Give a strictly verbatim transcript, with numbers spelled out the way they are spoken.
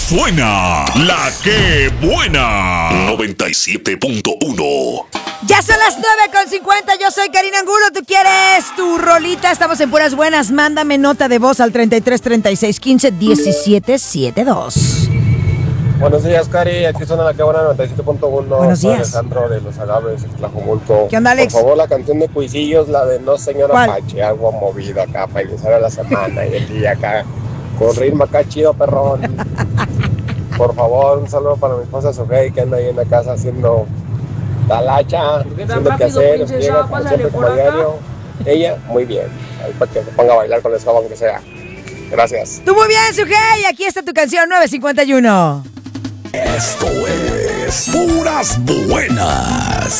suena la que buena. noventa y siete punto uno. Ya son las nueve con cincuenta, yo soy Karina Angulo, ¿tú quieres tu rolita? Estamos en Puras Buenas, mándame nota de voz al treinta y tres, treinta y seis, quince, diecisiete, setenta y dos. Buenos días, Cari, aquí suena la que buena noventa y siete punto uno. Buenos días. Alejandro de Los Agaves, en Tlajomulco. ¿Qué onda, Alex? Por favor, la canción de Cuisillos, la de No Señora ¿Cuál? Pache, algo movido acá para iniciar a la semana y el día acá. Con ritmo acá chido, perrón. Por favor, un saludo para mi esposa Sofía, que anda ahí en la casa haciendo talacha, haciendo que hacer, llega como siempre como diario. Ella, muy bien. Ahí para que se ponga a bailar con el sábado, aunque sea. Gracias. Tú muy bien, Sujei, aquí está tu canción nueve cincuenta y uno. Esto es Puras Buenas.